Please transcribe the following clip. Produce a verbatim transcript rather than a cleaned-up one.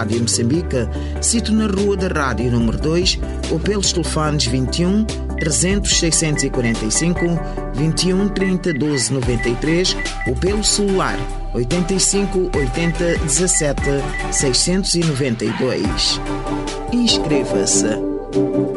Rádio Moçambique, sito na Rua da Rádio número dois, ou pelos telefones vinte e um, trezentos, seiscentos e quarenta e cinco, vinte e um, trinta, doze, noventa e três, ou pelo celular oitenta e cinco, oitenta, dezassete, seiscentos e noventa e dois. Inscreva-se.